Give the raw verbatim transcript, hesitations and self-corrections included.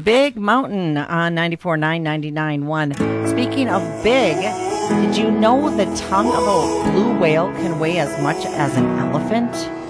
Big Mountain on ninety-four point nine, ninety-nine point one. Speaking of big, did you know the tongue of a blue whale can weigh as much as an elephant?